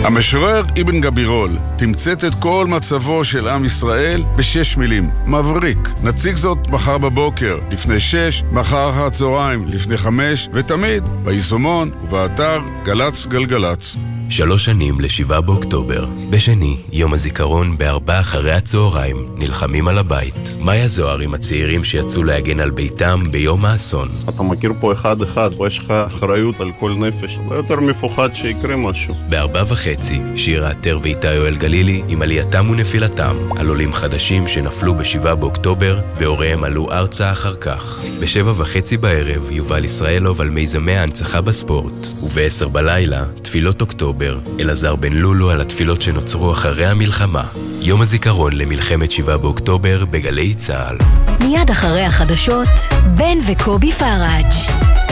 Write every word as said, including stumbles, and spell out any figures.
המשורר אבן גבירול תמצת את כל מצבו של עם ישראל בשש מילים. מבריק. נציג זאת מחר בבוקר, לפני שש, מחר אחר הצהריים, לפני חמש, ותמיד ביישומון ובאתר גלץ גלגלץ. שלוש שנים לשבעה באוקטובר. בשני, יום הזיכרון בארבע אחרי הצהריים, נלחמים על הבית. מאיה זוהר עם הצעירים שיצאו להגן על ביתם ביום האסון. אתה מכיר פה אחד אחד, ויש לך אחריות על כל נפש. לא יותר מפוחד שיקרה משהו. בארבע וחצי, שירה עטר ואיתי יואל גלילי עם עלייתם ונפילתם, על עולים חדשים שנפלו בשבעה באוקטובר, והוריהם עלו ארצה אחר כך. בשבע וחצי בערב, יובל ישראלוב על מיזמי ההנצחה בספורט. ובעשר בלילה, תפילות אוקטובר. אלעזר בן לולו על התפילות שנוצרו אחרי המלחמה. יום הזיכרון למלחמת שבעה באוקטובר בגלי צהל. מיד אחרי החדשות, בן וקובי פראג'.